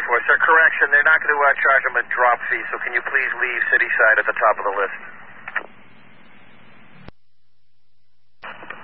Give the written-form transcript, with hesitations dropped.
for. Sir, correction, they're not going to charge him a drop fee, so can you please leave City Side at the top of the list?